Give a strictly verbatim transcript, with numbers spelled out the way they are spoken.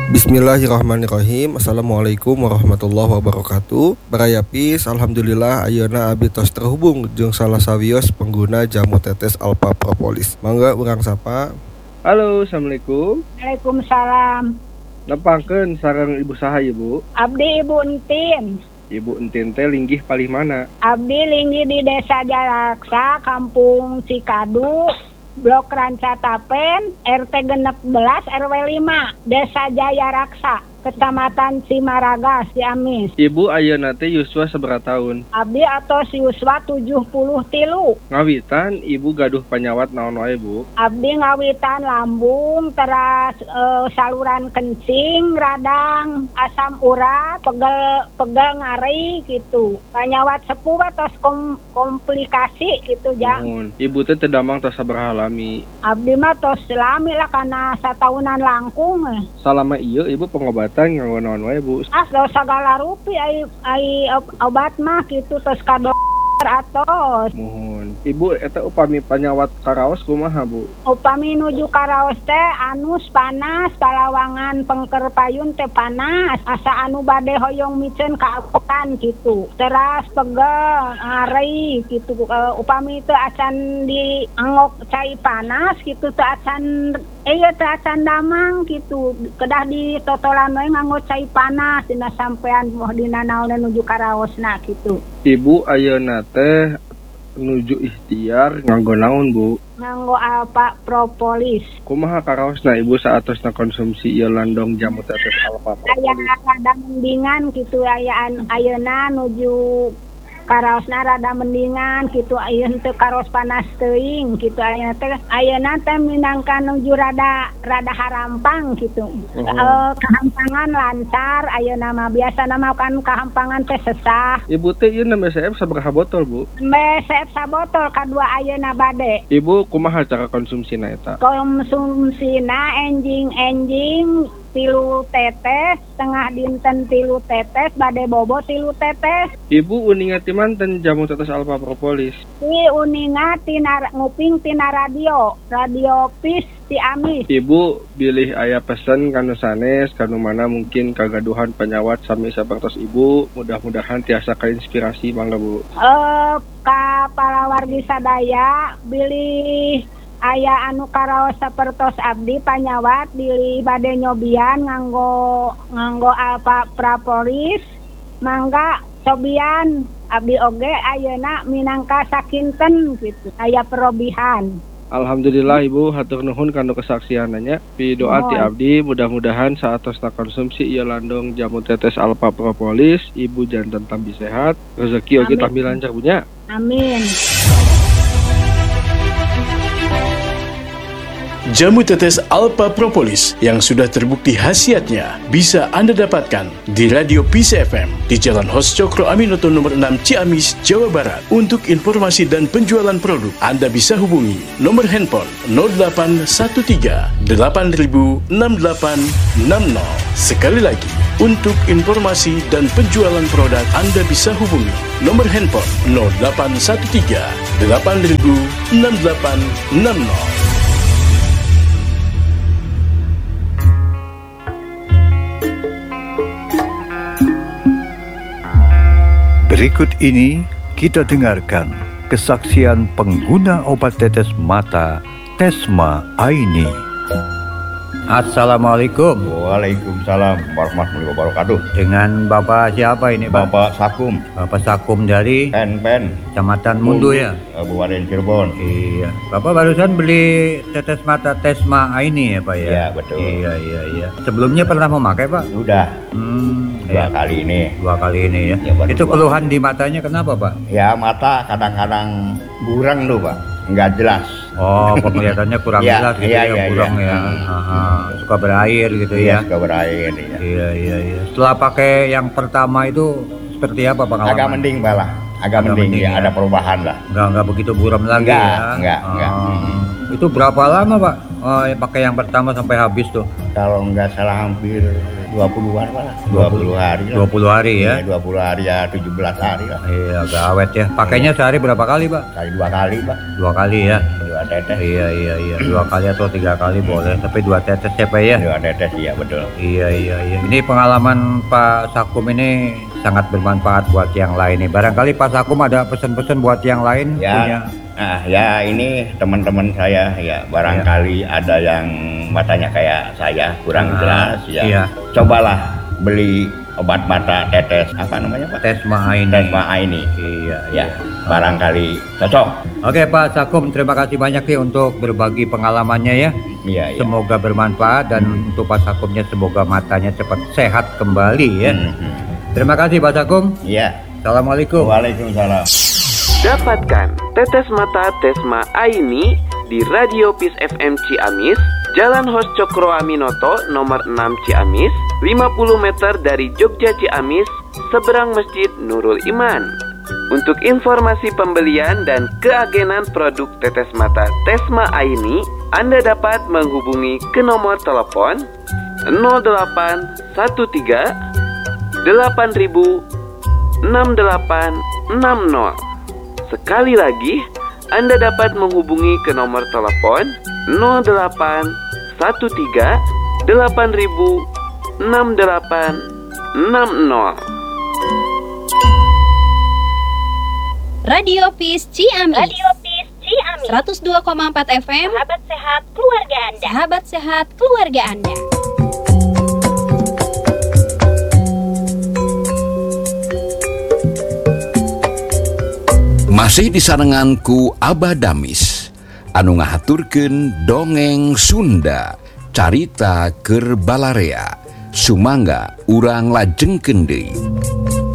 Bismillahirrahmanirrahim. Assalamualaikum warahmatullahi wabarakatuh. Barayapis, alhamdulillah ayeuna abdi tos terhubung jeung salah sawios pengguna jamu tetes Alpha Propolis. Mangga urang sapa. Halo, assalamualaikum. Waalaikumsalam. Nepangkeun sareng ibu saha ibu? Abdi Ibu Entin. Ibu Entin teh linggih palih mana? Abdi linggih di Desa Jalaksa, Kampung Cikadu, Blok Ranca Tapen, R T genep belas R W lima, Desa Jaya Raksa, Kecamatan Cimaraga, Ciamis. Ibu ayeuna teh yuswa sabaraha tahun? Abdi atos yuswa tujuh puluh tilu. Ngawitan ibu gaduh panyawat naon wae bu? Abdi ngawitan lambung, teras e, saluran kencing, radang, asam urat, pegel pegel ngari gitu. Panyawat sepuh atos kom, komplikasi gitu ja. Mohon. Ibu teh teu damang tos sabaraha lami? Abdi mah tos lami lah kana satahunan langkung. Salama ieu ibu pengobatan nganggo naon wae bu? Ah, tos sagala rupi ai ai obat mah gitu tos ka dokter atos. Mohon. Ibu eta upami panyawat karaos kumaha bu? Upami nuju karaos teh anus panas, palawangan pengker payun teh panas, asa anu bade hoyong miceun ka apokan gitu. Teras pegel, ngari gitu. Uh, upami teh acan di angok cai panas gitu teh acan eh teh acan damang gitu. Kedah di totolan we nganggo cai panas dina sampean moh dina naon nuju karaosna gitu. Ibu ayeuna teh nuju ikhtiar nganggo naon bu? Nganggo Alpha Propolis. Kumaha karaosna ibu saatosna konsumsi ieu landong jamu tetes Alpha Propolis? Aya rada mendingan gitu ayaan ayeuna nuju karaosna rada mendingan gitu ayeuna teu karos panas teuing gitu ayeuna teh ayeuna teh minangka nuju rada rada harampang gitu. Uh-huh. E, kahampangan lancar ayeuna mah biasana mah kan kahampangan teh sesah. Ibu teh ieu B C F sabaraha botol bu? B C F sabotol kadua ayeuna bade. Ibu kumaha cara konsumsina eta? Konsumsina enjing-enjing tilu tetes, setengah dinten tilu tetes, bade bobo tilu tetes. Ibu uningat ti manten jamu tetes Alpha Propolis? Si uningat tina nguping tina radio, radio Pis Ciamis. Ibu bilih aya pesen kanu sanes, kanu mana mungkin kagaduhan penyawat sami sapertos ibu, mudah-mudahan tiasa kainspirasi mangga bu. Eh, ka palawargi sadaya bilih aya anu karaos sapertos abdi panyawat bilih bade nyobian nganggo nganggo Alpha Propolis mangga cobian abdi oge ayeuna minangka sakinten gitu aya perobihan. Alhamdulillah ibu hatur nuhun kanu kesaksiananya. Pidoa ti abdi mudah-mudahan saatosna konsumsi ieu landong jamu tetes Alpha Propolis ibu janten tambi sehat, rezeki oge tambi lancar punya. Amin. Jamu tetes Alpha Propolis yang sudah terbukti khasiatnya bisa Anda dapatkan di Radio Peace F M di Jalan Hos Cokro Aminoto nomor enam Ciamis, Jawa Barat. Untuk informasi dan penjualan produk, Anda bisa hubungi nomor handphone nol delapan satu tiga delapan nol enam delapan enam nol. Sekali lagi, untuk informasi dan penjualan produk, Anda bisa hubungi nomor handphone nol delapan satu tiga delapan nol enam delapan enam nol. Berikut ini kita dengarkan kesaksian pengguna obat tetes mata Tesma Aini. Assalamualaikum. Waalaikumsalam warahmatullahi wabarakatuh. Dengan Bapak siapa ini, Pak? Bapak Sakum. Bapak Sakum dari Pen Pen, Kecamatan Mundu ya? Kabupaten Cirebon. Iya. Bapak barusan beli tetes mata Tesma Aini ya, Pak ya? Iya, betul. Iya, iya, iya. Sebelumnya pernah memakai, Pak? Sudah. Hmm, dua ya. kali ini. Dua kali ini ya. Ya, Itu dua. keluhan di matanya kenapa, Pak? Ya, mata kadang-kadang burang tuh, Pak. Enggak jelas. Oh, penglihatannya kurang Ya, jelas gitu iya, ya, iya, kurang iya. ya. Aha. Suka berair gitu Iya, ya. suka berair. Iya. Iya, iya, iya. Setelah pakai yang pertama itu seperti apa pengalaman? Agak mending, Pak lah. Agak, Agak mending, mending ya, ya. ada perubahan lah. Enggak, enggak begitu buram lagi Enggak, ya. enggak, enggak. Ah. Hmm. Itu berapa lama, Pak? Oh, ya, pakai yang pertama sampai habis tuh? Kalau enggak salah hampir dua puluhan Pak lah. dua puluh hari lah. dua puluh hari ya? Iya, dua puluh hari ya, tujuh belas hari lah. Iya, agak awet ya. Pakainya sehari berapa kali, Pak? Kali dua kali, Pak. Dua kali ya. Dua dua tetes. Iya iya iya, dua kali atau tiga kali boleh, tapi dua tetes ya Pak ya. Dua tetes, iya betul. Iya iya iya. Ini pengalaman Pak Sakum ini sangat bermanfaat buat yang lain nih. Barangkali Pak Sakum ada pesan-pesan buat yang lain Ya. punya. Nah, ya ini teman-teman saya ya barangkali ada yang matanya kayak saya kurang Ah, jelas ya. iya. Cobalah beli obat mata tetes apa namanya Pak? Tesma ini. Tesma ini. Iya Ya, iya. barangkali cocok. Oke Pak Sakum, terima kasih banyak nih untuk berbagi pengalamannya ya. Iya, iya. Semoga bermanfaat dan Hmm. untuk Pak Sakumnya semoga matanya cepat sehat kembali ya. Hmm, hmm. Terima kasih Pak Sakum. Iya. Assalamualaikum. Waalaikumsalam. Dapatkan tetes mata Tesma Aini di Radio Peace F M Ciamis, Jalan Hos Cokro Aminoto nomor enam Ciamis, lima puluh meter dari Jogja Ciamis, seberang Masjid Nurul Iman. Untuk informasi pembelian dan keagenan produk tetes mata Tesma Aini, Anda dapat menghubungi ke nomor telepon nol delapan satu tiga delapan ribu enam delapan enam nol. Sekali lagi, Anda dapat menghubungi ke nomor telepon nol delapan satu tiga delapan ribu enam delapan enam nol. Radio Peace Ciamis. Radio Peace Ciamis. seratus dua koma empat F M. Sahabat sehat keluarga Anda. Sahabat sehat keluarga Anda. Masih disarenganku Abah Damis anu ngahaturkeun dongeng Sunda carita keur Balarea sumangga urang lajengkeun deui.